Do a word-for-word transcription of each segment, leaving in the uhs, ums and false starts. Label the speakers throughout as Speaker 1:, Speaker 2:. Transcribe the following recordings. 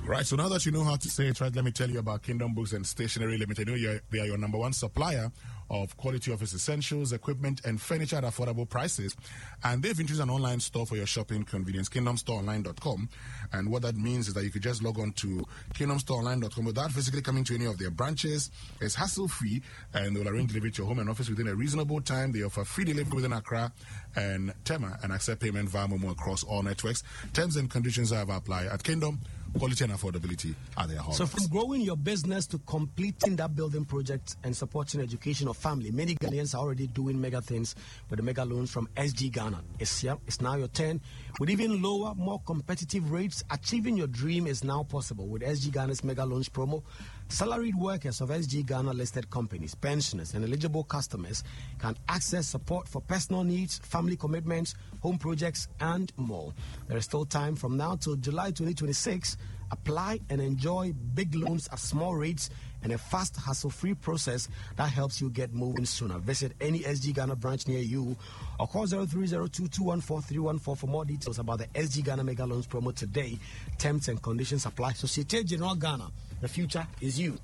Speaker 1: Right, so now that you know how to say it right, let me tell you about Kingdom Books and Stationery Limited. You know, you're, they are your number one supplier of quality office essentials, equipment, and furniture at affordable prices. And they've introduced an online store for your shopping convenience, kingdom store online dot com. And what that means is that you could just log on to kingdom store online dot com without physically coming to any of their branches. It's hassle-free, and they'll arrange delivery to your home and office within a reasonable time. They offer free delivery within Accra and Tema and accept payment via Momo across all networks. Terms and conditions have applied at Kingdom. Quality and affordability are their heart.
Speaker 2: So from growing your business to completing that building project and supporting education of family, many Ghanaians are already doing mega things with the mega loans from S G Ghana. It's, here, it's now your turn. With even lower, more competitive rates, achieving your dream is now possible with S G Ghana's mega loans promo. Salaried workers of S G Ghana listed companies, pensioners, and eligible customers can access support for personal needs, family commitments, home projects, and more. There is still time from now till July twenty twenty-six. Apply and enjoy big loans at small rates and a fast, hassle-free process that helps you get moving sooner. Visit any S G Ghana branch near you or call zero three zero two, two one four, three one four for more details about the S G Ghana Mega Loans promo today. Terms and conditions apply. Societe Generale Ghana, the future is you.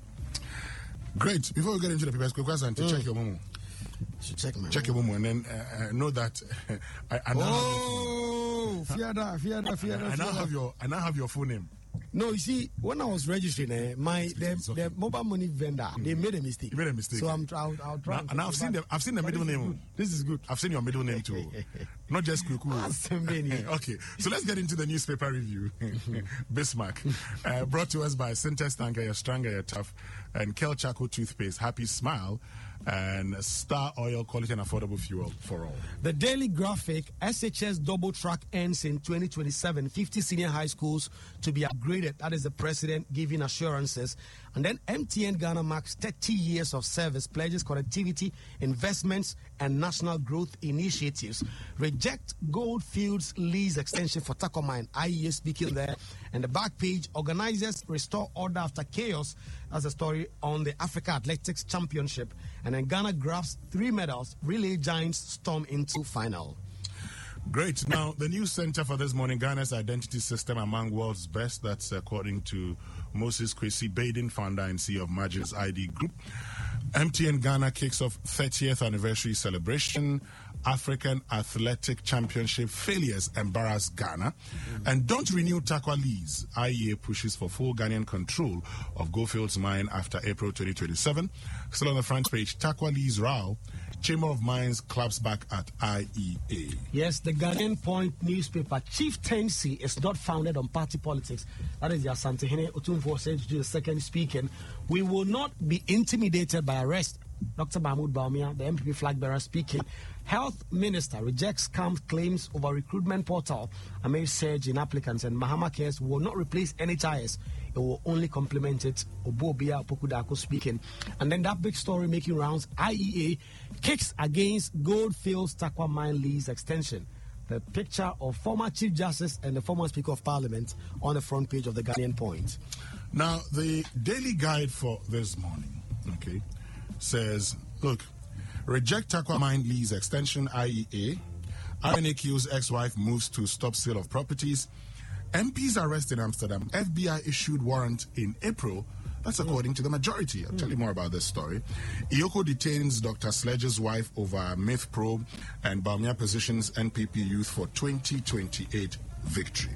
Speaker 1: Great. Before we get into the papers, quick question to mm. check your momo.
Speaker 2: Check, my
Speaker 1: check your momo and then uh, know that uh, I, I now
Speaker 2: oh, fiada, fiada, fiada,
Speaker 1: I now have your I now have your full name.
Speaker 2: No, you see, when I was registering, eh, my the, okay. the mobile money vendor, mm. they made a mistake.
Speaker 1: You made a mistake.
Speaker 2: So I'm I'll, I'll try.
Speaker 1: Now, and I've seen the I've seen the middle
Speaker 2: this
Speaker 1: name.
Speaker 2: This is good.
Speaker 1: I've seen your middle name too. Not just Kuku. Okay, so let's get into the newspaper review. Bismarck, uh, brought to us by Syntex Tanker, you're stronger, you're tough, and Kel Charcoal toothpaste, Happy Smile, and Star Oil, quality and affordable fuel for all.
Speaker 2: The Daily Graphic, S H S double track ends in twenty twenty-seven. fifty senior high schools to be upgraded. That is the president giving assurances. And then M T N Ghana marks thirty years of service, pledges connectivity, investments, and national growth initiatives. Reject Goldfields lease extension for Taco Mine. I E A speaking there. And the back page, organizers restore order after chaos. That's a story on the Africa Athletics Championship. And then Ghana grabs three medals. Relay giants storm into final.
Speaker 1: Great. Now, the news center for this morning, Ghana's identity system among world's best. That's according to Moses Kwesi Baden, founder and C E O of Magic's I D Group. M T N Ghana kicks off thirtieth anniversary celebration. African Athletic Championship failures embarrass Ghana. Mm-hmm. And don't renew Takwa lease. I E A pushes for full Ghanaian control of Goldfields mine after April twenty twenty-seven. Still on the front page, Takwa lease row. Chamber of Mines claps back at I E A.
Speaker 2: Yes, the Ghanaian Point newspaper, Chief Tensi is not founded on party politics. That is the Asantehene Otumfuo said to do the second speaking. We will not be intimidated by arrest. Doctor Mahmoud Baumia, the M P P flag bearer, speaking. Health Minister rejects scam claims over recruitment portal amid surge in applicants, and Mahama Cares will not replace N H I S. It will only complement it. Obobia Pokudako speaking. And then that big story making rounds, I E A kicks against Goldfields Takwa Mine lease extension. The picture of former Chief Justice and the former Speaker of Parliament on the front page of the Ghanaian Point.
Speaker 1: Now, the daily guide for this morning, okay, says, look, reject Takwa Mine lease extension, I E A. R N A Q's ex-wife moves to stop sale of properties. M Ps arrest in Amsterdam. F B I issued warrant in April. That's according to the majority. I'll tell you more about this story. Iyoko detains Doctor Sledge's wife over myth probe, and Baumia positions N P P youth for twenty twenty-eight victory.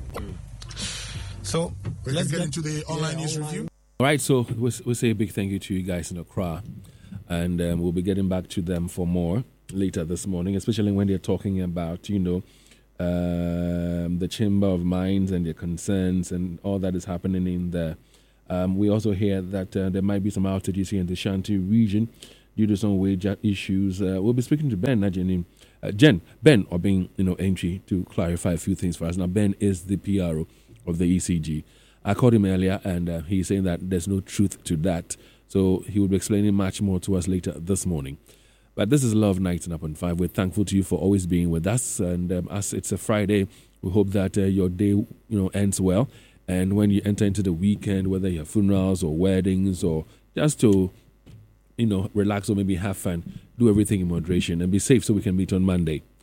Speaker 2: So
Speaker 1: we let's get into the online yeah, news online. review.
Speaker 3: All right, so we'll, we'll say a big thank you to you guys in Accra, and um, we'll be getting back to them for more later this morning, especially when they're talking about, you know, um, the Chamber of Mines and their concerns and all that is happening in there. Um, we also hear that uh, there might be some outages here in the Shanti region due to some wage issues. Uh, we'll be speaking to Ben Najani, uh, Jen, Ben, or being, you know, entry to clarify a few things for us. Now, Ben is the P R O of the E C G. I called him earlier, and uh, he's saying that there's no truth to that. So he will be explaining much more to us later this morning. But this is Love Night in Upon Five. We're thankful to you for always being with us. And um, as it's a Friday, we hope that uh, your day, you know, ends well. And when you enter into the weekend, whether you have funerals or weddings or just to, you know, relax or maybe have fun, do everything in moderation and be safe so we can meet on Monday.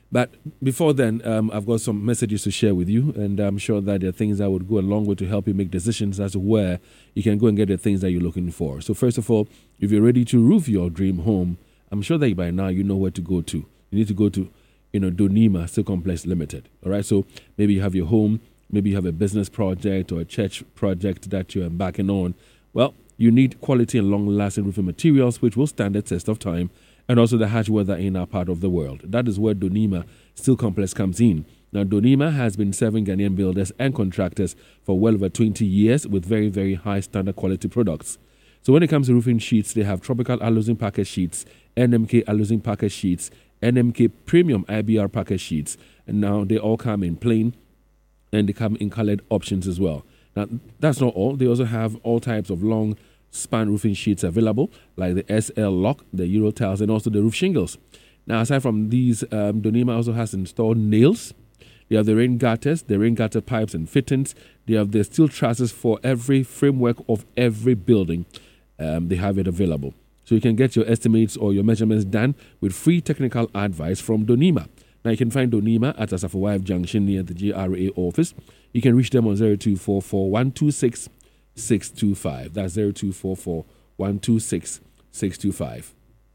Speaker 3: But before then, um, I've got some messages to share with you, and I'm sure that there are things that would go a long way to help you make decisions as to where you can go and get the things that you're looking for. So first of all, if you're ready to roof your dream home, I'm sure that by now you know where to go to. You need to go to, you know, Donima Steel Complex Limited. All right, so maybe you have your home, maybe you have a business project or a church project that you're embarking on. Well, you need quality and long-lasting roofing materials which will stand the test of time, and also the harsh weather in our part of the world. That is where Donima Steel Complex comes in. Now, Donima has been serving Ghanaian builders and contractors for well over twenty years with very, very high standard quality products. So when it comes to roofing sheets, they have Tropical Aluzinc package sheets, N M K Aluzinc package sheets, N M K Premium I B R package sheets, and now they all come in plain and they come in colored options as well. Now, that's not all. They also have all types of long span roofing sheets available, like the S L Lock, the Euro tiles, and also the roof shingles. Now, aside from these, um, Donima also has installed nails. They have the rain gutters, the rain gutter pipes and fittings. They have the steel trusses for every framework of every building. Um, they have it available. So you can get your estimates or your measurements done with free technical advice from Donima. Now, you can find Donima at Asafo Junction near the G R A office. You can reach them on zero two four four, one two six, six two five. That's zero two four four, one two six, six two five.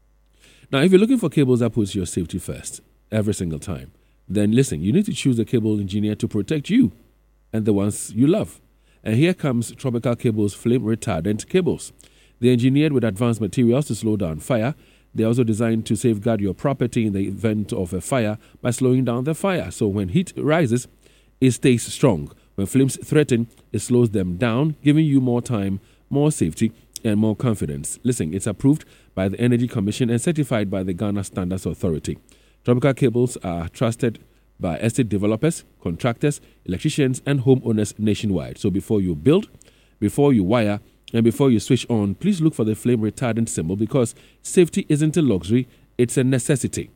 Speaker 3: Now, if you're looking for cables that puts your safety first every single time, then listen, you need to choose a cable engineer to protect you and the ones you love. And here comes Tropical Cables flame retardant cables. They're engineered with advanced materials to slow down fire. They're also designed to safeguard your property in the event of a fire by slowing down the fire. So when heat rises, it stays strong. When flames threaten, it slows them down, giving you more time, more safety, and more confidence. Listen, it's approved by the Energy Commission and certified by the Ghana Standards Authority. Tropical Cables are trusted by estate developers, contractors, electricians, and homeowners nationwide. So before you build, before you wire, and before you switch on, please look for the flame retardant symbol, because safety isn't a luxury, it's a necessity.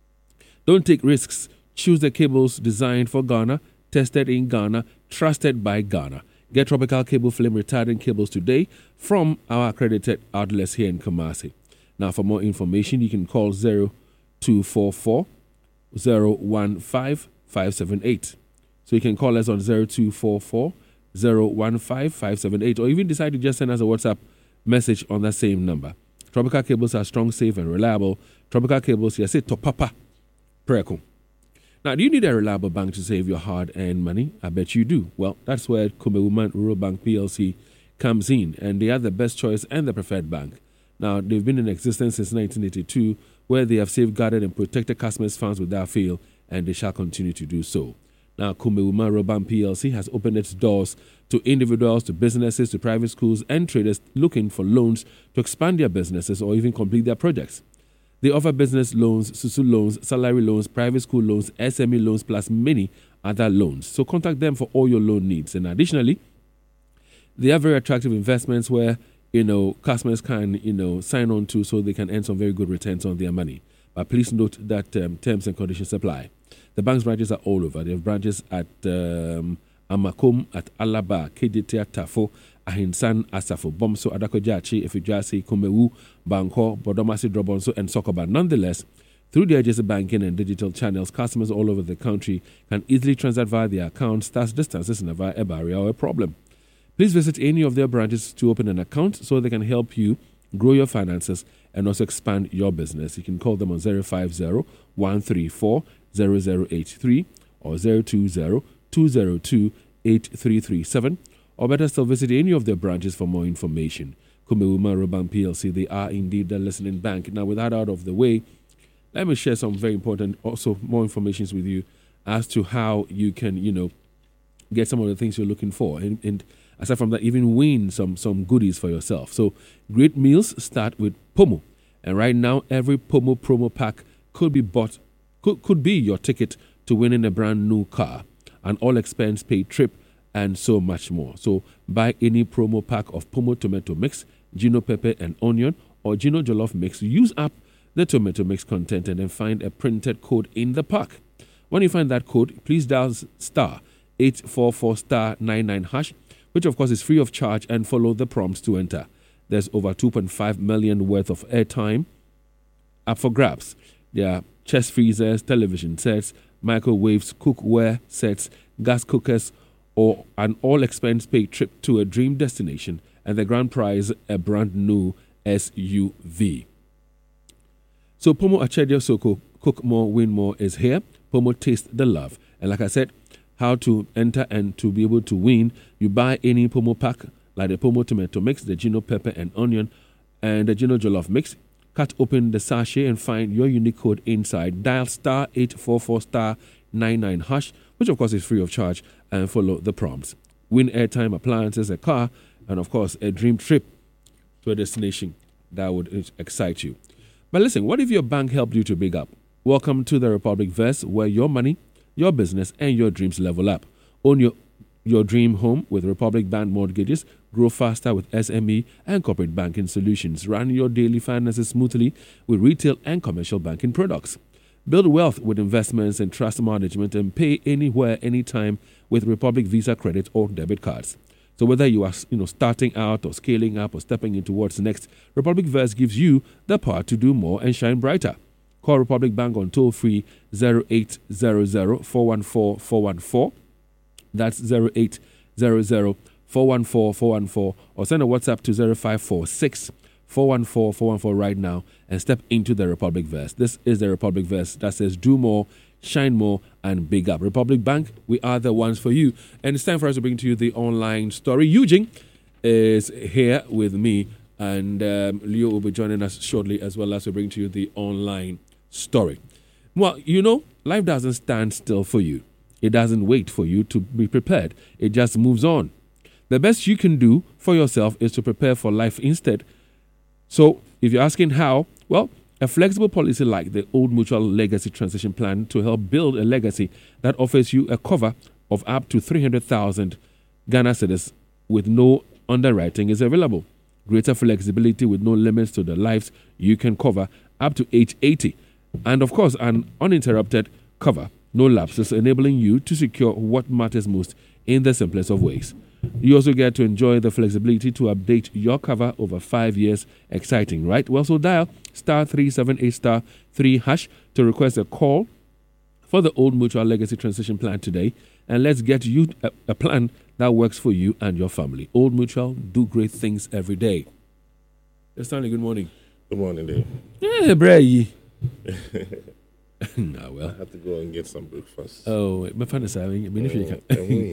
Speaker 3: Don't take risks. Choose the cables designed for Ghana, tested in Ghana, trusted by Ghana. Get Tropical Cable flame retardant cables today from our accredited outlets here in Kumasi. Now, for more information, you can call zero two four four, zero one five, five seven eight. So you can call us on zero two four four, zero one five, five seven eight, or even decide to just send us a WhatsApp message on that same number. Tropical Cables are strong, safe, and reliable. Tropical Cables, yes, it to papa. Preko. Now, do you need a reliable bank to save your hard-earned money? I bet you do. Well, that's where Kumewuman Rural Bank P L C comes in, and they are the best choice and the preferred bank. Now, they've been in existence since nineteen eighty-two, where they have safeguarded and protected customers' funds without fail, and they shall continue to do so. Now, Kumewuman Rural Bank P L C has opened its doors to individuals, to businesses, to private schools, and traders looking for loans to expand their businesses or even complete their projects. They offer business loans, Susu loans, salary loans, private school loans, S M E loans, plus many other loans. So contact them for all your loan needs. And additionally, they have very attractive investments where, you know, customers can, you know, sign on to, so they can earn some very good returns on their money. But please note that um, terms and conditions apply. The bank's branches are all over. They have branches at um, Amakom, at Alaba, K D T, Tafo, Ahinsan, Asafo, Bomso, Adakojachi, Ifijasi, Kumewu, Banko, Bodomasi, Drobonso, and Sokoba. Nonetheless, through their J S banking and digital channels, customers all over the country can easily transact via their accounts, thus distances never a barrier or a problem. Please visit any of their branches to open an account so they can help you grow your finances and also expand your business. You can call them on zero five zero, one three four, zero zero eight three or zero two zero, two zero two, eight three three seven. Or better still, visit any of their branches for more information. Kumewuman Rural Bank P L C, they are indeed the listening bank. Now, with that out of the way, let me share some very important, also more information with you as to how you can, you know, get some of the things you're looking for. And, and aside from that, even win some, some goodies for yourself. So, great meals start with Pomo. And right now, every Pomo promo pack could be bought, could, could be your ticket to winning a brand new car, an all-expense paid trip, and so much more. So buy any promo pack of Pomo tomato mix, Gino pepper and onion, or Gino jollof mix. Use up the tomato mix content and then find a printed code in the pack. When you find that code, please dial star eight four four star nine nine hash, which of course is free of charge, and follow the prompts to enter. There's over two point five million worth of airtime up for grabs. There are chest freezers, television sets, microwaves, cookware sets, gas cookers, or an all-expense paid trip to a dream destination, and the grand prize, a brand new S U V. So Pomo Achedio Soko, Cook More, Win More is here. Pomo Taste the Love. And like I said, how to enter and to be able to win, you buy any Pomo pack, like the Pomo Tomato Mix, the Gino Pepper and Onion, and the Gino Jollof Mix. Cut open the sachet and find your unique code inside. Dial star eight four four star nine nine hash, which of course is free of charge, and follow the prompts. Win airtime, appliances, a car, and of course a dream trip to a destination that would excite you. But listen, what if your bank helped you to big up? Welcome to the Republic Verse, where your money, your business, and your dreams level up. Own your your dream home with Republic Bank mortgages. Grow faster with S M E and corporate banking solutions. Run your daily finances smoothly with retail and commercial banking products. Build wealth with investments and trust management, and pay anywhere, anytime with Republic Visa credit or debit cards. So whether you are you know starting out or scaling up or stepping into what's next, Republic Verse gives you the power to do more and shine brighter. Call Republic Bank on toll free zero eight zero zero four one four four one four. That's zero eight zero zero four one four four one four, or send a WhatsApp to zero five four six four one four four one four right now and step into the Republic Verse. This is the Republic Verse that says do more, shine more, and big up. Republic Bank, we are the ones for you. And it's time for us to bring to you the online story. Eugene is here with me, and um, Leo will be joining us shortly as well as we bring to you the online story. Well, you know, life doesn't stand still for you. It doesn't wait for you to be prepared. It just moves on. The best you can do for yourself is to prepare for life instead. So if you're asking how, well, a flexible policy like the Old Mutual Legacy Transition Plan to help build a legacy that offers you a cover of up to three hundred thousand Ghana cedis with no underwriting is available. Greater flexibility with no limits to the lives you can cover up to age eighty. And of course, an uninterrupted cover, no lapses, enabling you to secure what matters most in the simplest of ways. You also get to enjoy the flexibility to update your cover over five years. Exciting, right? Well, so dial star three seven eight star three hash to request a call for the Old Mutual Legacy Transition Plan today, and let's get you a, a plan that works for you and your family. Old Mutual, do great things every day. Stanley, good morning.
Speaker 4: Good morning, Dave.
Speaker 3: Yeah, Bray. Nah, well,
Speaker 4: I have to go and get some breakfast.
Speaker 3: Oh, my friend is having. I mean, if you can.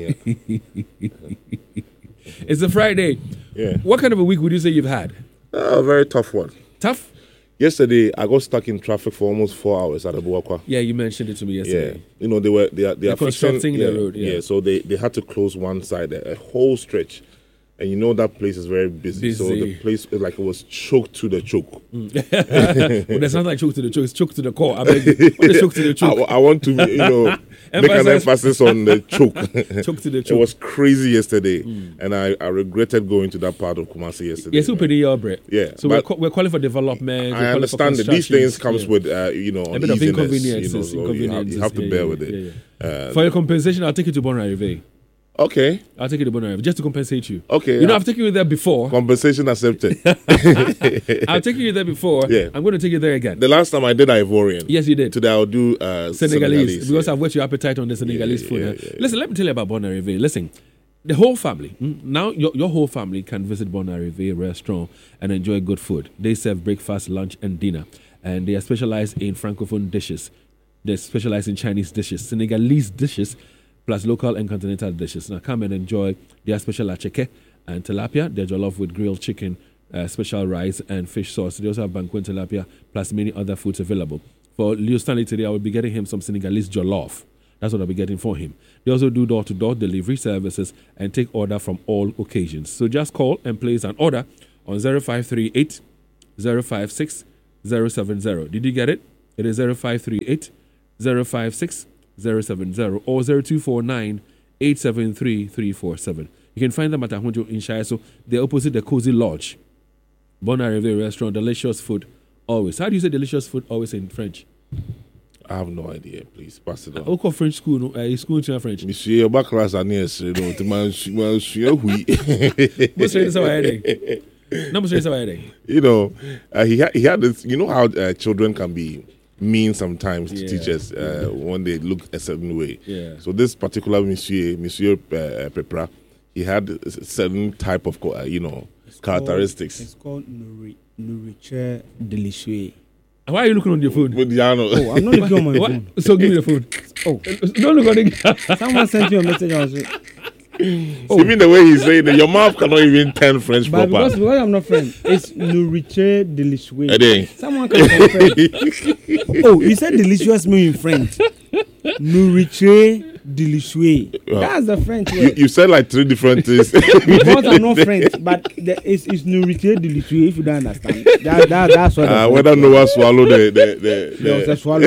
Speaker 4: Yeah.
Speaker 3: It's a Friday.
Speaker 4: Yeah.
Speaker 3: What kind of a week would you say you've had?
Speaker 4: A very tough one.
Speaker 3: Tough?
Speaker 4: Yesterday, I got stuck in traffic for almost four hours at Abuakwa.
Speaker 3: Yeah, you mentioned it to me yesterday.
Speaker 4: Yeah, you know they were they are they
Speaker 3: They're
Speaker 4: are fixing
Speaker 3: constructing
Speaker 4: yeah,
Speaker 3: the road. Yeah.
Speaker 4: yeah, so they, they had to close one side, a, a whole stretch, and you know that place is very busy.
Speaker 3: Busy.
Speaker 4: So the place is like it was choked to the choke.
Speaker 3: Well, there's nothing like choke to the choke. It's choke to the core. I beg you. What is choke to the choke?
Speaker 4: I, I want to you know make an emphasis on the choke.
Speaker 3: Choke to the choke.
Speaker 4: It was crazy yesterday, mm. and I, I regretted going to that part of Kumasi yesterday.
Speaker 3: Yes, super your bread.
Speaker 4: Yeah,
Speaker 3: so we're, we're calling for development.
Speaker 4: I understand that these things comes yeah. with uh, you know
Speaker 3: a bit of inconvenience.
Speaker 4: You know, so you have, you have to
Speaker 3: yeah,
Speaker 4: bear
Speaker 3: yeah,
Speaker 4: with it.
Speaker 3: Yeah, yeah. Uh, for your compensation, I'll take you to Bonarive.
Speaker 4: Okay.
Speaker 3: I'll take you to Bonarive just to compensate you.
Speaker 4: Okay.
Speaker 3: You know, I've taken you there before.
Speaker 4: Compensation accepted.
Speaker 3: I've taken you there before.
Speaker 4: Yeah.
Speaker 3: I'm going to take you there again.
Speaker 4: The last time I did Ivorian.
Speaker 3: Yes, you did.
Speaker 4: Today I'll do uh,
Speaker 3: Senegalese,
Speaker 4: Senegalese.
Speaker 3: because
Speaker 4: Yeah.
Speaker 3: I've whet your appetite on the Senegalese
Speaker 4: Yeah,
Speaker 3: food.
Speaker 4: yeah,
Speaker 3: huh?
Speaker 4: yeah, yeah.
Speaker 3: Listen, let me tell you about Bonarive. Listen, the whole family, mm, now your, your whole family can visit Bonarive restaurant and enjoy good food. They serve breakfast, lunch, and dinner. And they are specialized in Francophone dishes. They specialize in Chinese dishes, Senegalese dishes, plus local and continental dishes. Now come and enjoy their special acheke and tilapia, their jollof with grilled chicken, uh, special rice, and fish sauce. They also have banquet tilapia, plus many other foods available. For Leo Stanley today, I will be getting him some Senegalese jollof. That's what I'll be getting for him. They also do door-to-door delivery services and take order from all occasions. So just call and place an order on zero five three eight, zero five six, zero seven zero. Did you get it? It is zero five three eight, zero five six, zero seven zero or zero two four nine, eight seven three, three four seven. You can find them at Ahunjo in Shaiso. They're opposite the Cozy Lodge. Bonarive restaurant, delicious food always. How do you say delicious food always in French?
Speaker 4: I have no idea. Please pass it on.
Speaker 3: How called French school? No? Uh, school in French.
Speaker 4: Monsieur, your back class are near. You know, to my monsieur, we.
Speaker 3: What's this about heading? No, what's this about heading?
Speaker 4: You know, uh, he had he had this. You know how uh, children can be mean sometimes to
Speaker 3: Yeah.
Speaker 4: teachers uh, when they look a certain way.
Speaker 3: Yeah.
Speaker 4: So this particular monsieur, Monsieur uh, Pepra, he had a certain type of, uh, you know,
Speaker 5: It's
Speaker 4: characteristics.
Speaker 5: Called, it's called Nuri, Nourriture Delicieux.
Speaker 3: Why are you looking on your phone?
Speaker 4: With Diano.
Speaker 5: Oh, I'm not looking on my
Speaker 3: What?
Speaker 5: phone.
Speaker 3: So give me the phone.
Speaker 5: Oh,
Speaker 3: Don't look on it.
Speaker 5: someone sent you a message. I was like,
Speaker 4: Even the way he's saying it, your mouth cannot even turn French
Speaker 5: but because,
Speaker 4: proper.
Speaker 5: because I'm not French, it's Nourriture Delicieux.
Speaker 4: Eh, then.
Speaker 5: Someone can confirm. Oh, you said delicious mean in French. Nourriture Delicieux.
Speaker 4: Well,
Speaker 5: That's the French
Speaker 4: You,
Speaker 5: word.
Speaker 4: you said like three different things.
Speaker 5: Because I'm not French, but the, it's, it's Nourriture Delicieux if you don't understand. That, that, that's what
Speaker 4: uh,
Speaker 5: the
Speaker 4: whether
Speaker 5: French
Speaker 4: Noah
Speaker 5: word.
Speaker 4: swallow the the, the,
Speaker 5: There was
Speaker 4: the
Speaker 5: a swallow.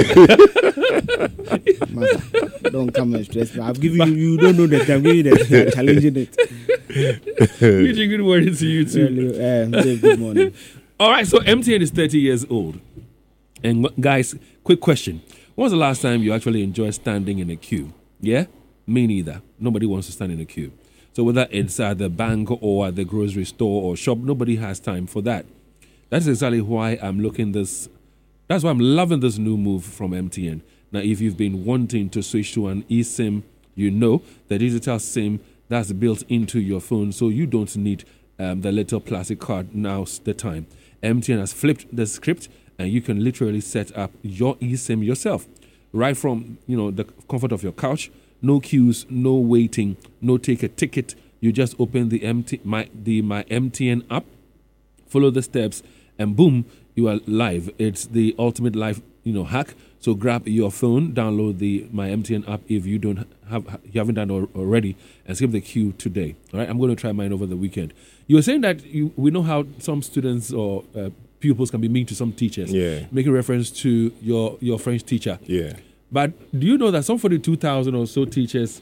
Speaker 5: Master, don't come and stress me. I've given you, you don't know that I'm giving you that I'm challenging it.
Speaker 3: Really good morning to you too.
Speaker 5: Really, um, Dave, good morning.
Speaker 3: All right, so M T N is thirty years old. And wh- guys, quick question. When was the last time you actually enjoyed standing in a queue? Yeah? Me neither. Nobody wants to stand in a queue. So whether it's at the bank or at the grocery store or shop, nobody has time for that. That's exactly why I'm looking this, that's why I'm loving this new move from M T N. Now, if you've been wanting to switch to an eSIM, you know the digital SIM that's built into your phone, so you don't need um, the little plastic card. Now's the time. M T N has flipped the script, and you can literally set up your eSIM yourself, right from you know the comfort of your couch. No queues, no waiting, no take a ticket. You just open the M T my the my M T N app, follow the steps, and boom, you are live. It's the ultimate life you know hack. So grab your phone, download the My M T N app if you don't have you haven't done it already, and skip the queue today. All right, I'm going to try mine over the weekend. You were saying that you, we know how some students or uh, pupils can be mean to some teachers.
Speaker 4: Yeah.
Speaker 3: Making reference to your your French teacher.
Speaker 4: yeah.
Speaker 3: But do you know that some forty-two thousand or so teachers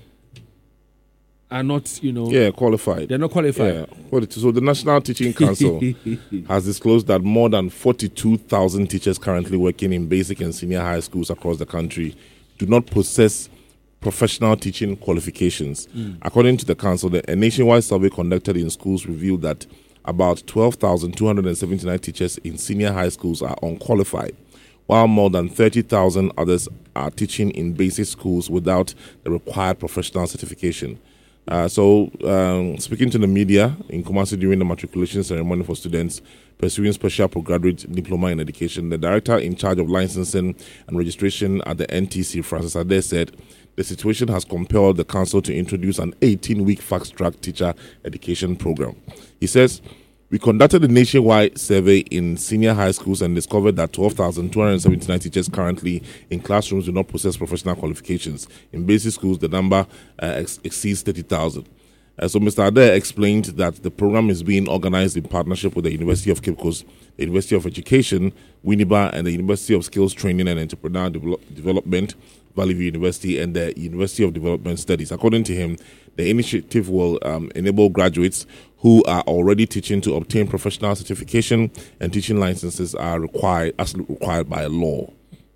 Speaker 3: are not, you know,
Speaker 4: Yeah, qualified.
Speaker 3: they're not qualified?
Speaker 4: Yeah. forty-two. So the National Teaching Council has disclosed that more than forty-two thousand teachers currently working in basic and senior high schools across the country do not possess professional teaching qualifications.
Speaker 3: Mm.
Speaker 4: According to the council, the, a nationwide survey conducted in schools revealed that about twelve thousand two hundred seventy-nine teachers in senior high schools are unqualified, while more than thirty thousand others are teaching in basic schools without the required professional certification. Uh, so, um, speaking to the media in Kumasi during the matriculation ceremony for students pursuing special postgraduate diploma in education, the director in charge of licensing and registration at the N T C, Francis Ade, said the situation has compelled the council to introduce an eighteen-week fast-track teacher education program. He says, we conducted a nationwide survey in senior high schools and discovered that twelve thousand two hundred seventy-nine teachers currently in classrooms do not possess professional qualifications. In basic schools, the number uh, ex- exceeds thirty thousand. Uh, so Mister Adair explained that the program is being organized in partnership with the University of Cape Coast, the University of Education, Winneba, and the University of Skills Training and Entrepreneur Devel- Development, Valley View University, and the University of Development Studies. According to him, the initiative will um, enable graduates who are already teaching to obtain professional certification, and teaching licenses are required as required by law.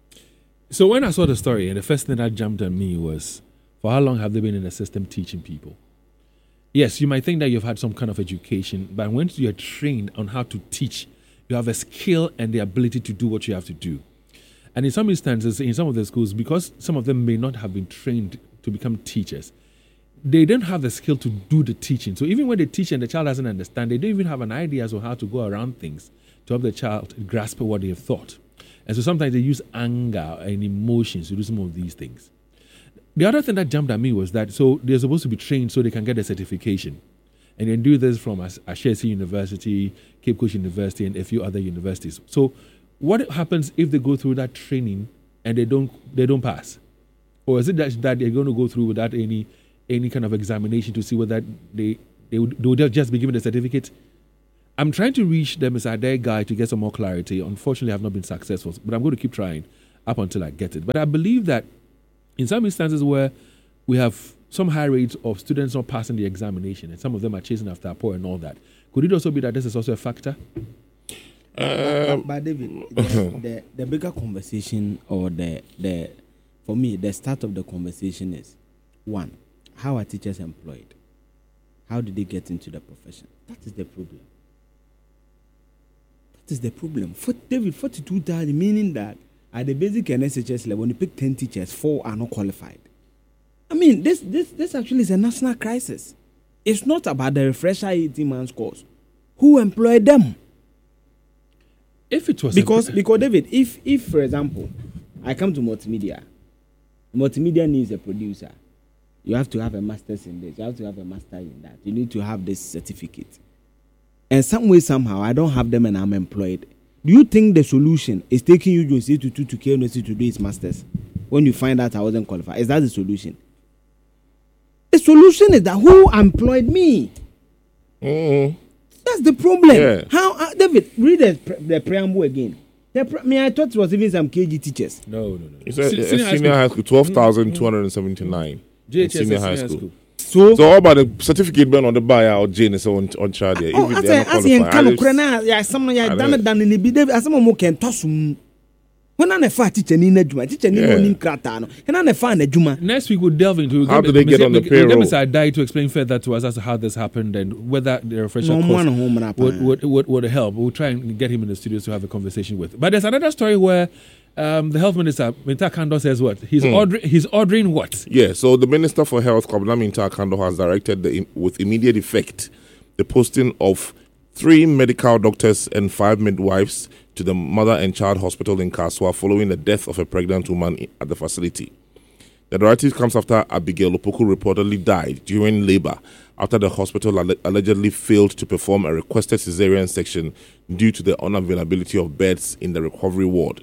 Speaker 3: So when I saw the story, and the first thing that jumped at me was, for how long have they been in the system teaching people? Yes, you might think that you've had some kind of education, but once you're trained on how to teach, you have a skill and the ability to do what you have to do. And in some instances, in some of the schools, because some of them may not have been trained to become teachers, they don't have the skill to do the teaching. So even when they teach and the child doesn't understand, they don't even have an idea as to how to go around things to help the child grasp what they have thought. And so sometimes they use anger and emotions to do some of these things. The other thing that jumped at me was that, so they're supposed to be trained so they can get a certification. And they do this from Ash- Ashesi University, Cape Coast University, and a few other universities. So what happens if they go through that training and they don't they don't pass? Or is it that, that they're going to go through without any any kind of examination to see whether they they would, they would just be given a certificate? I'm trying to reach them as a their guy to get some more clarity. Unfortunately, I have not been successful, but I'm going to keep trying up until I get it. But I believe that in some instances where we have some high rates of students not passing the examination, and some of them are chasing after a poor and all that, could it also be that this is also a factor?
Speaker 5: Uh, but, but David, the, the, the bigger conversation, or the the for me, the start of the conversation is, one, how are teachers employed? How did they get into the profession? That is the problem. That is the problem. For David, forty-two thousand, meaning that at the basic and S H S level, when you pick ten teachers, four are not qualified. I mean, this this this actually is a national crisis. It's not about the refresher eighteen months course. Who employed them?
Speaker 3: If it was
Speaker 5: because
Speaker 3: a...
Speaker 5: because David, if if for example, I come to multimedia, multimedia needs a producer. You have to have a master's in this. You have to have a master in that. You need to have this certificate. And some way, somehow, I don't have them and I'm employed. Do you think the solution is taking you to to to K N S to do his masters when you find out I wasn't qualified? Is that the solution? The solution is that who employed me?
Speaker 4: Mm-hmm.
Speaker 5: That's the problem.
Speaker 4: Yeah.
Speaker 5: How, uh, David, read the, pre- the preamble again. The pre- I mean, I thought it was even some K G teachers.
Speaker 3: No, no, no.
Speaker 4: It's a, a senior, senior high school, twelve thousand two hundred seventy-nine.
Speaker 3: J H S
Speaker 4: senior
Speaker 3: is
Speaker 4: high
Speaker 3: senior
Speaker 4: school.
Speaker 3: school.
Speaker 5: So,
Speaker 4: So, all about the certificate being on the buyer or Jane is on, on charge here.
Speaker 5: oh,
Speaker 4: If
Speaker 5: I
Speaker 4: they
Speaker 5: say,
Speaker 4: are
Speaker 5: I
Speaker 4: not
Speaker 5: say,
Speaker 4: qualified.
Speaker 5: kind
Speaker 4: I
Speaker 5: of
Speaker 4: just-
Speaker 5: crana, yeah, someone, yeah,
Speaker 4: I
Speaker 5: done it,
Speaker 4: don't-
Speaker 5: done in the David, some more can toss him. When I'm a fat teacher, Nina Juma, teacher Nina
Speaker 4: Yeah.
Speaker 5: Kratano, and I'm a fan of Juma.
Speaker 3: Next week we'll delve into
Speaker 4: How do they get on the payroll?
Speaker 3: I die to explain further to us as to how this happened and whether the refresher
Speaker 5: No
Speaker 3: course
Speaker 5: one home and
Speaker 3: would, would, would, would help. We'll try and get him in the studio to have a conversation with. But there's another story where um, the health minister, Minta Kando, says what? He's,
Speaker 4: Hmm.
Speaker 3: ordering, he's ordering what?
Speaker 4: Yeah, so the Minister for Health, Kwabena Minta Kando, has directed the, with immediate effect the posting of three medical doctors and five midwives to the Mother and Child Hospital in Kaswa following the death of a pregnant woman at the facility. The directive comes after Abigail Opoku reportedly died during labor after the hospital alle- allegedly failed to perform a requested cesarean section due to the unavailability of beds in the recovery ward.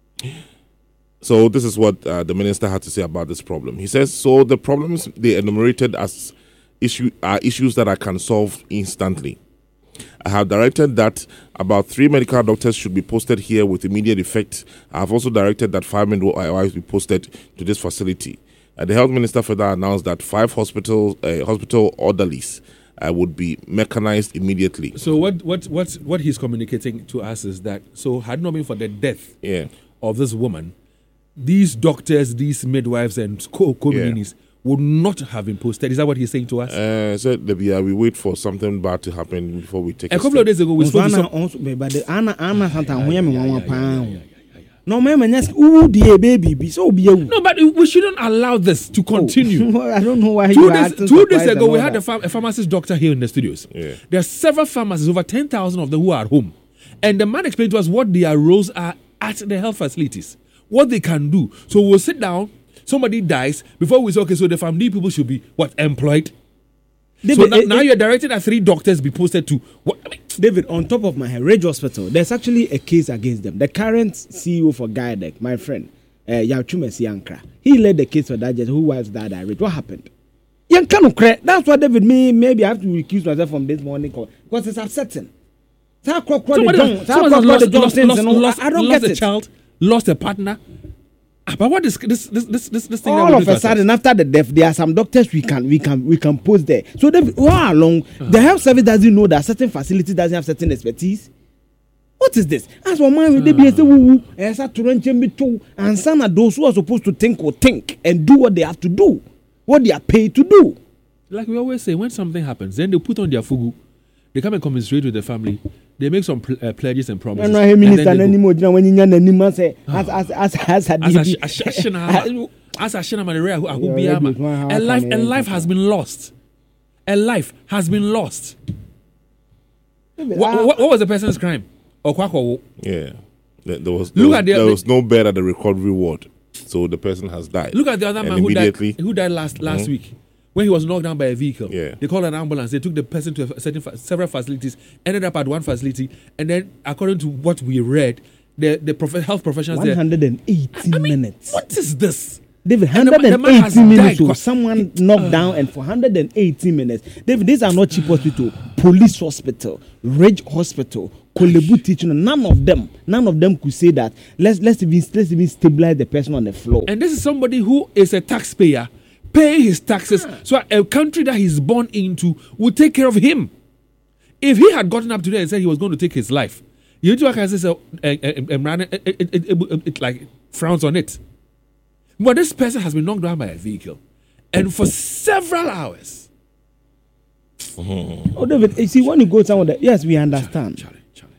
Speaker 4: So this is what uh, the minister had to say about this problem. He says, so the problems they enumerated as issue are issues that I can solve instantly. I have directed that about three medical doctors should be posted here with immediate effect. I have also directed that five midwives be posted to this facility. Uh, the health minister further announced that five hospital uh, hospital orderlies uh, would be mechanized immediately.
Speaker 3: So what, what, what, what he's communicating to us is that, so had it not been for the death
Speaker 4: Yeah.
Speaker 3: of this woman, these doctors, these midwives and co- communities
Speaker 4: Yeah.
Speaker 3: would not have been posted. Is that what he's saying to us?
Speaker 4: Uh, so yeah, we wait for something bad to happen before we take
Speaker 3: a
Speaker 4: a
Speaker 3: couple
Speaker 4: step.
Speaker 3: of days ago, we spoke to some...
Speaker 5: Also, but the Anna Anna Santa Hoyam pound. No, man, yes, ooh, dear baby, be so be
Speaker 3: No, but we shouldn't allow this to continue.
Speaker 5: I don't know why
Speaker 3: Two
Speaker 5: you
Speaker 3: days,
Speaker 5: acting
Speaker 3: two days
Speaker 5: surprised
Speaker 3: ago,
Speaker 5: and
Speaker 3: we
Speaker 5: all
Speaker 3: had a,
Speaker 5: that.
Speaker 3: pharm- a pharmacist doctor here in the studios.
Speaker 4: Yeah.
Speaker 3: There are several pharmacists, over ten thousand of them who are at home. And the man explained to us what their roles are at the health facilities, what they can do. So we'll sit down, somebody dies, before we say, okay, so the family people should be, what, employed?
Speaker 5: David,
Speaker 3: so now,
Speaker 5: it-
Speaker 3: now
Speaker 5: it-
Speaker 3: you're directing that three doctors be posted to, what? I mean,
Speaker 5: David, on top of my head, Ridge Hospital, there's actually a case against them. The current C E O for Guidec, my friend, uh, Yauchume Siankra, he led the case for that judge who was died at Ridge. What happened? That's why David, me, maybe I have to recuse myself from this morning call because it's upsetting.
Speaker 3: somebody has, somebody has lost, lost, lost, lost,
Speaker 5: I don't
Speaker 3: lost
Speaker 5: get
Speaker 3: a
Speaker 5: it.
Speaker 3: child, lost a partner. Ah, but what is this this this this, this thing that
Speaker 5: All
Speaker 3: we
Speaker 5: of
Speaker 3: do to
Speaker 5: a
Speaker 3: ourselves?
Speaker 5: sudden, after the death, there are some doctors we can we can we can post there. So they all along, the health service doesn't know that certain facility doesn't have certain expertise. What is this? As for man, they be say woo woo, and start to run me too, and some of those who are supposed to think or think and do what they have to do, what they are paid to do.
Speaker 3: Like we always say, when something happens, then they put on their fugu, they come and commiserate with the family, they make some pl- uh, pledges and promises.
Speaker 5: And no minister
Speaker 3: and then they go,
Speaker 5: anymore. When you anymore say as as as as
Speaker 3: as a sh- a sh- a shina- as a shina manere, who- who be
Speaker 5: Yeah,
Speaker 3: ama.
Speaker 5: maybe it's one house
Speaker 3: a life
Speaker 5: and
Speaker 3: a
Speaker 5: then-
Speaker 3: life has been lost. A life has been lost. What, what, what was the person's crime? Okwako.
Speaker 4: Yeah. There, there was,
Speaker 3: Look
Speaker 4: there, was,
Speaker 3: at the-
Speaker 4: there
Speaker 3: the-
Speaker 4: was no bed at the recovery ward. So the person has died.
Speaker 3: Look at the other
Speaker 4: And
Speaker 3: man who died,
Speaker 4: immediately-
Speaker 3: who died last last week when he was knocked down by a vehicle.
Speaker 4: Yeah.
Speaker 3: They called an ambulance. They took the person to a certain fa- several facilities, ended up at one facility, and then according to what we read, the the prof- health professionals
Speaker 5: one
Speaker 3: there.
Speaker 5: hundred eighty
Speaker 3: I mean,
Speaker 5: minutes.
Speaker 3: what is this?
Speaker 5: David,
Speaker 3: And the man- the man has
Speaker 5: one hundred eighty
Speaker 3: died
Speaker 5: minutes. So
Speaker 3: because-
Speaker 5: someone knocked down, and for one hundred eighty minutes, David, these are not cheap hospital. Police hospital, Ridge Hospital, Kolebu teaching. None of them, none of them could say that. Let's let's even let's even stabilize the person on the floor.
Speaker 3: And this is somebody who is a taxpayer, paying his taxes, so a country that he's born into will take care of him. If he had gotten up today and said he was going to take his life, you know, can say so, uh, uh, uh, it, it, it, it, it like frowns on it. But this person has been knocked down by a vehicle, and for several hours.
Speaker 5: Oh, David, you see, when you go somewhere, that, yes, we understand.
Speaker 3: Charlie, Charlie.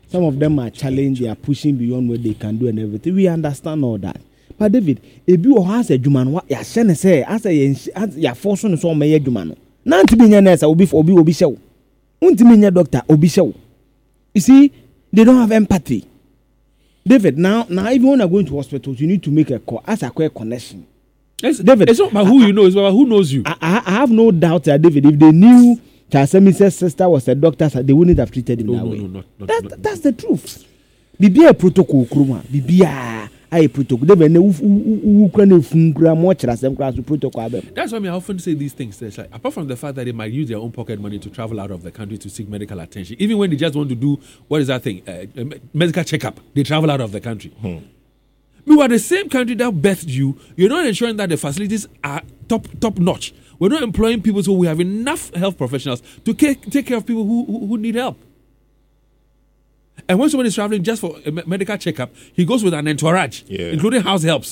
Speaker 5: Some of them are challenged, they are pushing beyond what they can do and everything. We understand all that. But David, if you has a Juman, what ya shene say, as a ya force on so may Jumano. Nanti binya nurse obi obi obi show. Unti binya doctor obi show. You see, they don't have empathy. David, now now even when you're going to hospitals, you need to make a call, as a quick connection.
Speaker 3: It's, David, it's not about who I, you know, it's about who knows you.
Speaker 5: I, I have no doubt that David, if they knew Chasemi's sister was a doctor, they wouldn't have treated him
Speaker 3: no,
Speaker 5: that
Speaker 3: no,
Speaker 5: way.
Speaker 3: No, no, not,
Speaker 5: that,
Speaker 3: not,
Speaker 5: that's the truth. Bibi a protocol kruma, bibi a I protocol. David, ne u krane fungra mo chasem class protocol.
Speaker 3: That's why I, mean, I often say these things. It's like, apart from the fact that they might use their own pocket money to travel out of the country to seek medical attention, even when they just want to do what is that thing, uh, medical checkup, they travel out of the country. Hmm. We are the same country that birthed you. You're not ensuring that the facilities are top top notch. We're not employing people so we have enough health professionals to take, take care of people who, who, who need help. And when someone is traveling just for a medical checkup, he goes with an entourage, yeah. including house helps.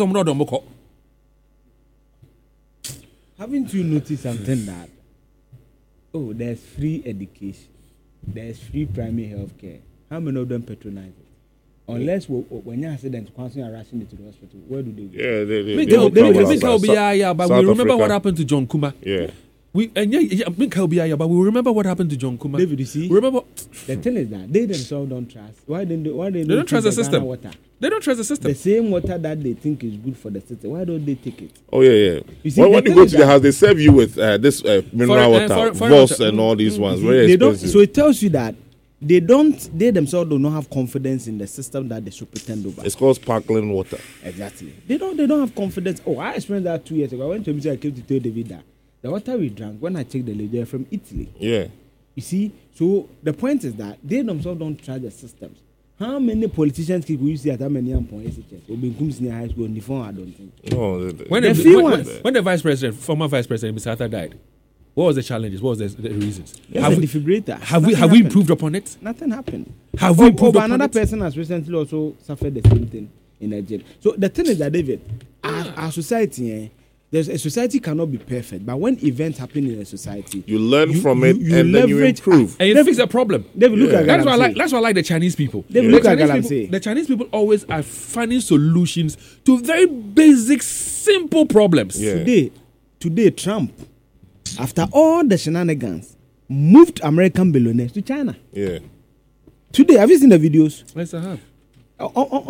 Speaker 5: Haven't you noticed something that, oh, there's free education, there's free primary health care. How many of them patronize it? Unless we, when you accident, constantly are rushing to the hospital, where do they go?
Speaker 4: Yeah, they, they,
Speaker 3: they,
Speaker 4: they,
Speaker 3: they,
Speaker 4: they,
Speaker 3: they, they, they, yeah, yeah, but South we remember Africa. What happened to John Kuma.
Speaker 4: Yeah.
Speaker 3: We and yeah, yeah, but we remember what happened to John Kuma.
Speaker 5: David, you see,
Speaker 3: remember
Speaker 5: the thing is that they themselves don't trust. Why don't they? Why they,
Speaker 3: they don't trust the system?
Speaker 5: Water?
Speaker 3: They don't trust the system.
Speaker 5: The same water that they think is good for the system. Why don't they take it?
Speaker 4: Oh yeah, yeah.
Speaker 5: You see,
Speaker 4: well, when you go to the house, they serve you with uh, this uh, mineral
Speaker 3: for,
Speaker 4: water,
Speaker 3: uh, for, for
Speaker 4: Voss
Speaker 3: water.
Speaker 4: and all these
Speaker 5: mm-hmm.
Speaker 4: ones.
Speaker 5: See,
Speaker 4: very
Speaker 5: they
Speaker 4: expensive.
Speaker 5: Don't, so it tells you that they don't. They themselves do not have confidence in the system that they should pretend over.
Speaker 4: It's called sparkling water.
Speaker 5: Exactly. They don't. They don't have confidence. Oh, I experienced that two years ago. I went to a meeting. I came to tell David that the water we drank, when I checked the lady, they're from Italy.
Speaker 4: Yeah.
Speaker 5: You see, so the point is that they themselves don't trust the systems. How many politicians can we see at how many points? Obenkum Senior High School on the phone, I don't think.
Speaker 4: No, the, the,
Speaker 3: when,
Speaker 5: the
Speaker 3: the, when,
Speaker 5: when,
Speaker 3: when the vice president, former vice president, Mister Arthur died, what was the challenges? What was the, the reasons?
Speaker 5: Yes,
Speaker 3: have
Speaker 5: a
Speaker 3: we,
Speaker 5: defibrillator.
Speaker 3: Have we have
Speaker 5: happened.
Speaker 3: we improved upon it?
Speaker 5: Nothing happened.
Speaker 3: Have
Speaker 5: oh,
Speaker 3: we improved
Speaker 5: oh,
Speaker 3: upon
Speaker 5: another
Speaker 3: it?
Speaker 5: person has recently also suffered the same thing in a jail. So the thing is that, David, our, our society, eh, there's a society cannot be perfect, but when events happen in a society,
Speaker 4: you learn
Speaker 5: you,
Speaker 4: from
Speaker 5: you,
Speaker 4: it
Speaker 5: you
Speaker 4: and then you improve.
Speaker 3: And you
Speaker 5: David,
Speaker 3: fix the problem.
Speaker 5: David, look
Speaker 4: yeah.
Speaker 5: at
Speaker 3: that's why I like.
Speaker 5: say.
Speaker 3: That's why I like the Chinese people.
Speaker 5: David,
Speaker 3: yeah.
Speaker 5: look
Speaker 3: the
Speaker 5: at
Speaker 3: Chinese people, the Chinese people always are finding solutions to very basic, simple problems.
Speaker 4: Yeah.
Speaker 5: Today, today, Trump, after all the shenanigans, moved American billionaires to China.
Speaker 4: Yeah.
Speaker 5: Today, have you seen the videos?
Speaker 3: Yes, I have.
Speaker 4: Yeah,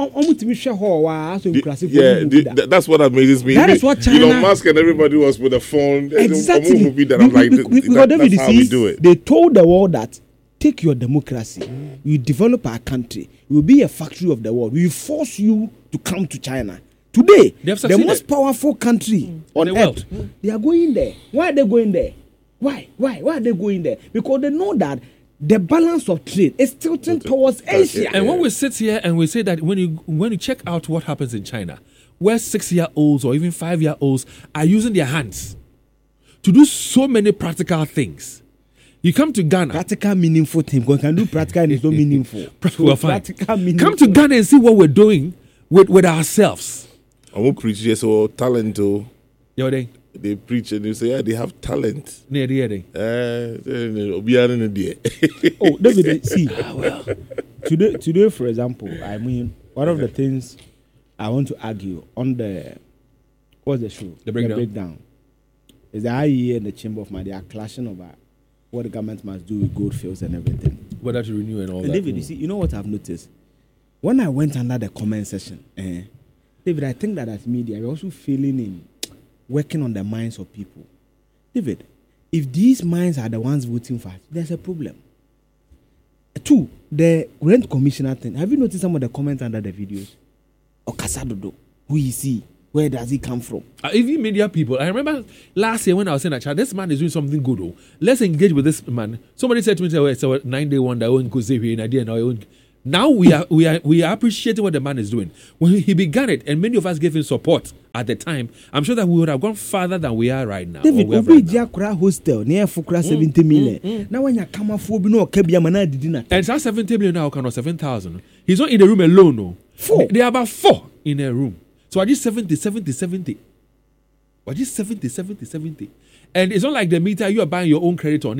Speaker 4: the, that's what amazes me.
Speaker 5: That is what China.
Speaker 4: Elon Musk and everybody was with a phone.
Speaker 5: Exactly.
Speaker 4: That I'm like, that, that, that's how we do it.
Speaker 5: They told the world that take your democracy, you develop our country, you will be a factory of the world. We will force you to come to China. Today, the most powerful country mm. on
Speaker 3: the
Speaker 5: earth,
Speaker 3: world. Mm.
Speaker 5: they are going there. Why are they going there? Why? Why? Why are they going there? Because they know that the balance of trade is tilting towards Asia.
Speaker 3: And when we sit here and we say that when you when you check out what happens in China, where six-year-olds or even five-year-olds are using their hands to do so many practical things. You come to Ghana.
Speaker 5: Practical, meaningful thing. Because can do practical and it's not meaningful.
Speaker 3: So practical, meaningful. Come to Ghana and see what we're doing with, with ourselves.
Speaker 4: I won't preach just so talent. Oh.
Speaker 3: Yo, they.
Speaker 4: They preach and they say, yeah, they have talent.
Speaker 3: Yeah, yeah, yeah.
Speaker 4: Uh,
Speaker 5: oh, David, see, ah, well. today, today, for example, I mean, one of the things I want to argue on the, what's the show?
Speaker 3: The breakdown.
Speaker 5: The breakdown. Is the I E A and the Chamber of Mines, they are clashing over what the government must do with gold fields and everything.
Speaker 3: Whether to renew and all
Speaker 5: and
Speaker 3: that.
Speaker 5: David, mm. you see, you know what I've noticed? When I went under the comment section, eh, David, I think that as media, we're also feeling in working on the minds of people. David, if these minds are the ones voting for us, there's a problem. Two, the rent commissioner thing. Have you noticed some of the comments under the videos? Okasadodo, who is he? Where does he come from?
Speaker 3: Uh, even media people, I remember last year when I was saying that, this man is doing something good. Oh, let's engage with this man. Somebody said to me, it's a nine-day wonder. Now we are we are we are appreciating what the man is doing. When he began it, and many of us gave him support at the time, I'm sure that we would have gone farther than we are right now.
Speaker 5: David,
Speaker 3: Obi
Speaker 5: Jakra hostel near Fukra seventy million. Now when you come for no Kebiamana did not.
Speaker 3: And it's seventy million now, kind of seven thousand. He's not in the room alone, no.
Speaker 5: Four.
Speaker 3: There are about four in a room. So I just seventy, seventy, seventy. I just seventy, seventy, seventy. And it's not like the meter you are buying your own credit on it. Too.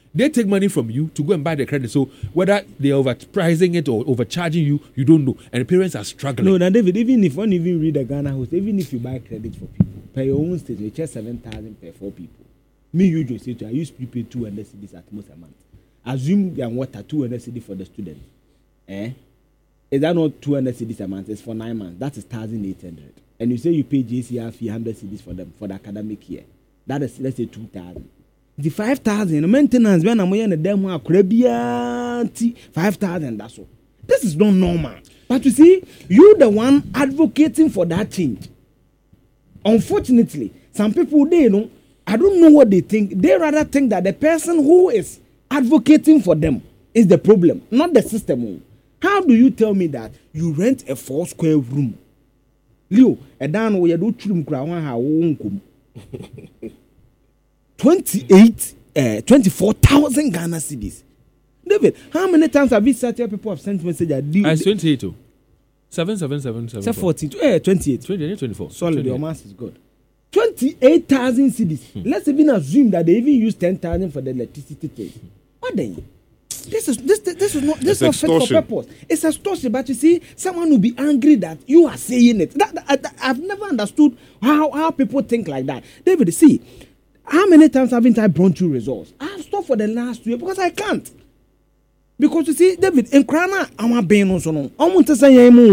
Speaker 3: They take money from you to go and buy the credit. So whether they're overpricing it or overcharging you, you don't know. And the parents are struggling.
Speaker 5: No, now David, even if one even read the Ghana house, even if you buy credit for people, pay your own state, you charge seven thousand per four people. Me, you just say to I use prepaid two hundred cedis at most a month. Assume they water two hundred cedis for the student. Eh? Is that not two hundred cedis a month? It's for nine months. That is one thousand eight hundred. And you say you pay J C R fee one hundred cedis for them for the academic year. That is, let's say, two thousand. The five thousand maintenance when I'm in the demo five thousand, that's all. This is not normal. But you see, you're the one advocating for that change. Unfortunately, some people, they you know, I don't know what they think. They rather think that the person who is advocating for them is the problem, not the system. How do you tell me that you rent a four square room? Leo, a dan where you do trim crown how twenty-eight, uh, twenty-four thousand Ghana cedis. David, how many times have we sat here? People have sent message that
Speaker 3: I twenty-eight. Seven, seven, seven, seven.
Speaker 5: fourteen, eh, twenty-eight.
Speaker 3: twenty-eight, twenty-four.
Speaker 5: Solid, your mass is good. Twenty-eight thousand cedis. Hmm. Let's even assume that they even use ten thousand for the electricity thing. What then? This is this this is not this is not fit for purpose. It's extortion, but you see, someone will be angry that you are saying it. That, that, that, I've never understood how how people think like that. David, see. How many times haven't I brought you results? I have stopped for the last two years because I can't. Because you see, David, in Krana, I'm a being also no. I want to say,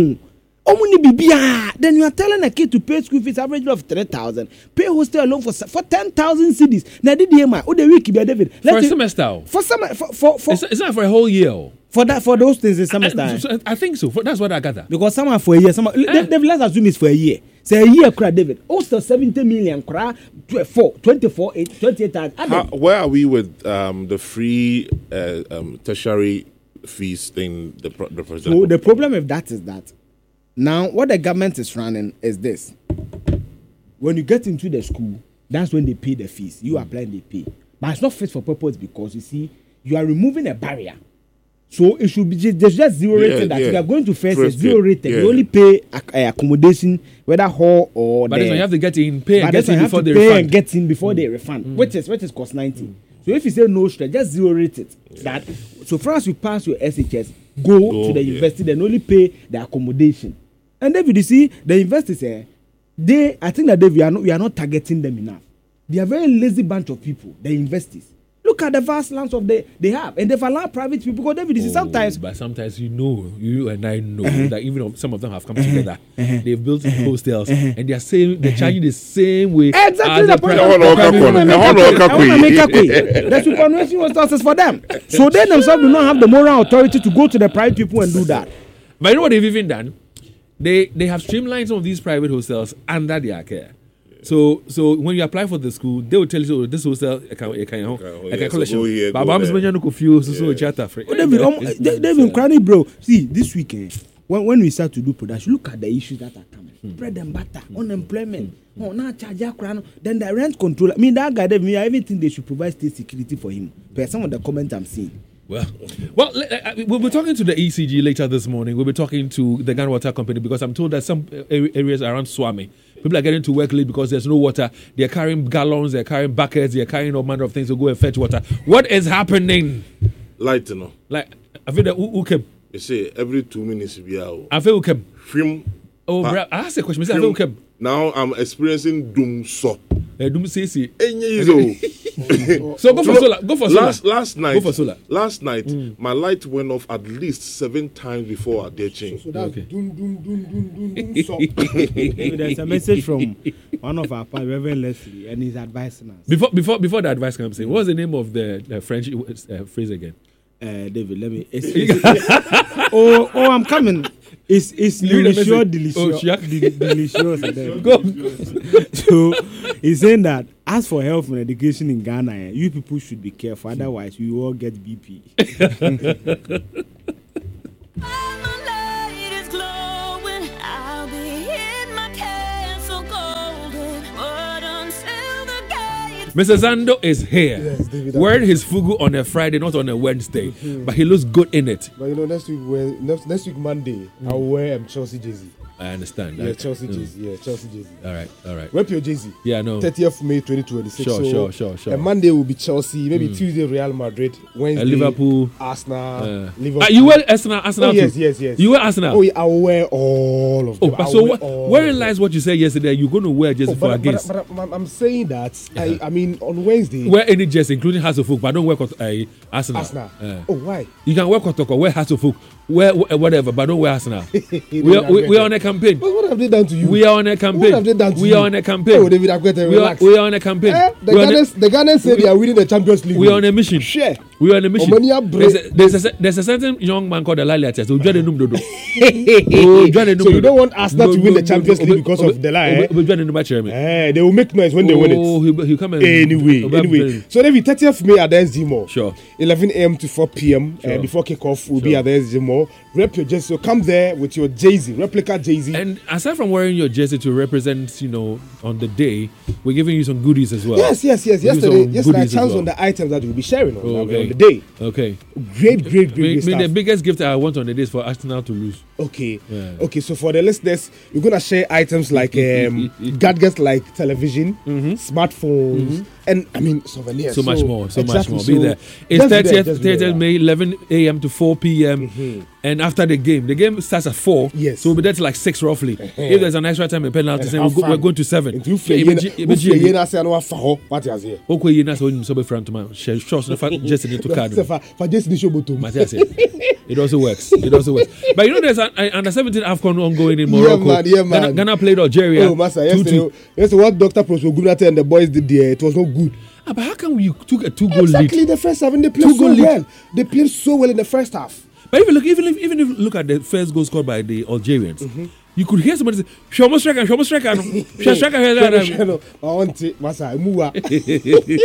Speaker 5: then you are telling a kid to pay school fees average of three thousand, pay hostel alone for for ten thousand cedis. Now, did you oh the week, David?
Speaker 3: For a semester.
Speaker 5: For summer, for for, for
Speaker 3: it's, it's not for a whole year.
Speaker 5: For that, for those things, it's semester.
Speaker 3: I, I, I think so. For, that's what I gather.
Speaker 5: Because some are for a year. Some are, uh, David, let's assume it's for a year. Say a year, cry David. Also seventy million, cry twenty-four, eight, twenty-eight thousand.
Speaker 4: Where are we with um, the free uh, um, tertiary fees thing? The, pro- the president.
Speaker 5: So the problem with that is that now what the government is running is this: when you get into the school, that's when they pay the fees. You apply, they pay, but it's not fit for purpose because you see you are removing a barrier. So it should be just, just zero rated. Yeah, that yeah. You are going to first, first zero rated. Yeah. You only pay uh, accommodation, whether hall or.
Speaker 3: But that's when you have to get in, pay and
Speaker 5: get
Speaker 3: in before they
Speaker 5: pay
Speaker 3: refund.
Speaker 5: And get in before mm. they refund, mm. which is which is cost ninety. Mm. So if you say no stress, just zero rated. Yeah. That so far as you pass your S H S, go, go to the yeah. university, then only pay the accommodation. And then you see the investors, eh, they I think that they we are not we are not targeting them enough. They are a very lazy bunch of people. The investors. Look at the vast lands of the they have, and they've allowed private people. Because David, oh, sometimes,
Speaker 3: but sometimes you know, you and I know uh-huh. that even some of them have come uh-huh. together. Uh-huh. They've built uh-huh. hostels, uh-huh. and they are saying they're charging the same way.
Speaker 5: Exactly the point. The superannuation hostels is for them, so they themselves do not have the moral authority to go to the private people and do that.
Speaker 3: But you know what they've even done? They they have streamlined some of these private hostels under their care. So, so when you apply for the school, they will tell you, oh, this hostel, I can, I can, I can collection. But I'm going to confuse so chatter.
Speaker 5: David, um, David, Cranny, bro. See, this weekend, when when we start to do production, look at the issues that are coming: hmm. bread and butter, hmm. unemployment. Hmm. Oh, now charge crown. Then the rent control. I mean, that guy, me, I even think they should provide state security for him. But some of the comments I'm seeing.
Speaker 3: Well, well, we'll be talking to the E C G later this morning. We'll be talking to the Ghana Water Company because I'm told that some areas around Swami, people are getting to work late because there's no water. They're carrying gallons, they're carrying buckets, they're carrying all manner of things to go and fetch water. What is happening?
Speaker 4: Light, you know.
Speaker 3: Like, I feel that who came?
Speaker 4: You say every two minutes we are.
Speaker 3: I feel who came?
Speaker 4: Film.
Speaker 3: Oh, pa- I asked a question. I feel who came?
Speaker 4: Now I'm experiencing doom so.
Speaker 3: Uh, doom say see.
Speaker 4: So
Speaker 3: go for solar. Go for solar.
Speaker 4: Last last night.
Speaker 3: Go for solar.
Speaker 4: Last night, mm. my light went off at least seven times before I change.
Speaker 5: So, so that's okay. doom doom doom doom doom doom so. There's a message from one of our pastors, Reverend Leslie, and he's advising us.
Speaker 3: Before before before the advice comes in, what's the name of the, the French uh, phrase again?
Speaker 5: Uh, David, let me. It's, it's, it's, oh, oh, I'm coming. It's it's delicious, delicious, oh, delicious. Go. So he's saying that as for health and education in Ghana, you people should be careful, otherwise we all get B P.
Speaker 3: Mister Zando is here.
Speaker 6: Yes, David.
Speaker 3: Wearing his fugu on a Friday, not on a Wednesday, mm-hmm. but he looks good in it.
Speaker 6: But you know, next week, next, next week Monday, mm. I'll wear um, Chelsea jersey.
Speaker 3: I understand.
Speaker 6: Yeah,
Speaker 3: I-
Speaker 6: Chelsea
Speaker 3: mm.
Speaker 6: jersey. Yeah, Chelsea jersey.
Speaker 3: All right, all right.
Speaker 6: Rep your jersey.
Speaker 3: Yeah, I know.
Speaker 6: thirtieth May twenty twenty-six.
Speaker 3: Sure,
Speaker 6: so
Speaker 3: sure, sure, sure.
Speaker 6: A Monday will be Chelsea. Maybe Tuesday Real Madrid. Wednesday
Speaker 3: Uh, Liverpool.
Speaker 6: Arsenal.
Speaker 3: Uh,
Speaker 6: Liverpool.
Speaker 3: ah, you wear Arsenal, Arsenal
Speaker 6: Oh,
Speaker 3: too?
Speaker 6: yes, yes, yes.
Speaker 3: You wear Arsenal?
Speaker 6: Oh, yeah, I will wear all of
Speaker 3: Oh,
Speaker 6: them.
Speaker 3: but
Speaker 6: I
Speaker 3: so
Speaker 6: will
Speaker 3: what,
Speaker 6: wear all
Speaker 3: wherein
Speaker 6: of them.
Speaker 3: lies what you said yesterday? You're going to wear jersey
Speaker 6: Oh,
Speaker 3: for
Speaker 6: but,
Speaker 3: against.
Speaker 6: but, but, but I'm saying that I, I mean on Wednesday
Speaker 3: Wear any jersey, including House of Folk, but don't wear Kot- uh, Arsenal.
Speaker 6: Arsenal.
Speaker 3: Uh,
Speaker 6: Oh, why?
Speaker 3: you can wear Kotoko, wear House of Folk, wear wh- whatever, but don't wear Arsenal.
Speaker 6: David
Speaker 3: we, are, we, we
Speaker 6: Agbete.
Speaker 3: are on a campaign.
Speaker 6: But what have they done to you?
Speaker 3: We are on a campaign.
Speaker 6: What have they done to
Speaker 3: we
Speaker 6: you?
Speaker 3: are on a campaign.
Speaker 6: Oh, David Agbete,
Speaker 3: we, are,
Speaker 6: relax.
Speaker 3: we are on a campaign.
Speaker 6: Eh, the
Speaker 3: we, are on a,
Speaker 6: Ghanaians, the Ghanaians say they are winning the Champions League.
Speaker 3: we are on a mission.
Speaker 6: Share.
Speaker 3: We are on a mission.
Speaker 6: Omania Bre-
Speaker 3: There's a, there's, a, there's a certain young man called Elalia Test. Oh, Johnny Numdodo. Oh, Johnny
Speaker 6: So you
Speaker 3: Numdodo.
Speaker 6: don't want Arsenal to
Speaker 3: No,
Speaker 6: win
Speaker 3: no,
Speaker 6: the
Speaker 3: no,
Speaker 6: Champions
Speaker 3: no,
Speaker 6: League
Speaker 3: Obe-
Speaker 6: because
Speaker 3: Obe-
Speaker 6: of the lie, eh?
Speaker 3: Obe- Obe- Johnny Numdodo, Jeremy.
Speaker 6: Eh, they will make noise when they win
Speaker 3: Oh,
Speaker 6: it.
Speaker 3: he, he come and
Speaker 6: Anyway,
Speaker 3: Obe-
Speaker 6: anyway. So then, thirtieth May at the S D Mall.
Speaker 3: Sure.
Speaker 6: eleven a.m. to four p.m.
Speaker 3: Sure.
Speaker 6: Uh, before kickoff, we'll be
Speaker 3: Sure.
Speaker 6: at the S D Mall. Rep your jersey. So come there with your Jay-Z, replica Jay-Z.
Speaker 3: And aside from wearing your jersey to represent, you know, on the day, we're giving you some goodies as well.
Speaker 6: Yes, yes, yes.
Speaker 3: We're giving
Speaker 6: Yesterday,
Speaker 3: some
Speaker 6: yesterday I
Speaker 3: goodies as
Speaker 6: chanced
Speaker 3: well.
Speaker 6: on the items that we'll be sharing on,
Speaker 3: Oh,
Speaker 6: on
Speaker 3: okay.
Speaker 6: the day.
Speaker 3: Okay.
Speaker 6: Great, great, great,
Speaker 3: Me,
Speaker 6: great
Speaker 3: me,
Speaker 6: stuff.
Speaker 3: the biggest gift I want on the day is for Arsenal to lose.
Speaker 6: Okay.
Speaker 3: Yeah.
Speaker 6: Okay, so for the listeners, we're gonna share items like um, gadgets like television, smartphones, and I mean souvenirs.
Speaker 3: So much more, so much
Speaker 6: exactly,
Speaker 3: more. Be
Speaker 6: so
Speaker 3: there. It's
Speaker 6: just be there,
Speaker 3: thirtieth,
Speaker 6: just be there,
Speaker 3: thirtieth
Speaker 6: yeah.
Speaker 3: May, eleven a.m. to four p.m. And after the game, the game starts at four.
Speaker 6: Yes.
Speaker 3: So we'll be there till like six roughly. If there's an extra time and penalty,
Speaker 6: And
Speaker 3: then
Speaker 6: have
Speaker 3: we'll go,
Speaker 6: fun.
Speaker 3: we're going to seven.
Speaker 6: Nti wofie
Speaker 3: Yeah,
Speaker 6: yie na-
Speaker 3: ebeji-
Speaker 6: wofie
Speaker 3: ebeji-
Speaker 6: yie na ase ano afa hɔ, wate aseɛ.
Speaker 3: Okay, you know, so you so be friend to my share shots. No, just into card.
Speaker 6: Sɛ fa- fa Jesse ni show bottom.
Speaker 3: Matthias said, it also works. It also works. But you know, there's an an under seventeen AFCON ongoing in
Speaker 6: Yeah,
Speaker 3: Morocco.
Speaker 6: man, yeah, man.
Speaker 3: Ghana, Ghana played Algeria.
Speaker 6: Oh, Master,
Speaker 3: two
Speaker 6: yesterday,
Speaker 3: two.
Speaker 6: yesterday what Doctor Prosper Gumnate and the boys did there, it was not good.
Speaker 3: Ah, but how come you took a two goal
Speaker 6: Exactly,
Speaker 3: lead?
Speaker 6: the first half, and they played
Speaker 3: Two
Speaker 6: so
Speaker 3: goal lead.
Speaker 6: well. They played so well in the first half.
Speaker 3: But if you look, even if even if you look at the first goal scored by the Algerians,
Speaker 6: Mm-hmm.
Speaker 3: you could hear somebody say, "Shomo striker, shomo striker, no, shomo striker."
Speaker 6: Hwɛ no, hwɛ no, I want it, Master, Muwa.